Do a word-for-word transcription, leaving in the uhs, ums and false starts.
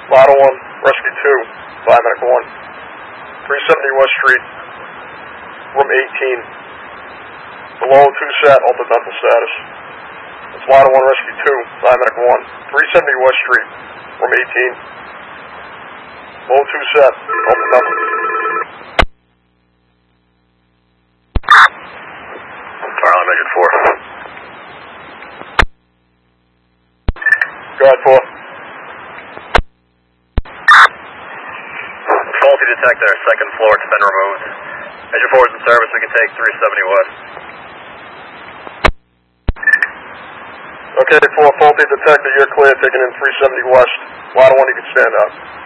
Lotto one, Rescue two, five Medical one. three seventy West Street, room eighteen. Below two set, altered mental status. It's Lotto one, Rescue two, five Medical one. three seventy West Street, room eighteen. Below two set, altered mental. Farland, Measured four. Go ahead, four. Faulty detector, second floor, it's been removed. Measure four is in service, we can take three seventy West. Okay, four, faulty detector, you're clear, taking in three seventy West. Lotto one, you can stand up.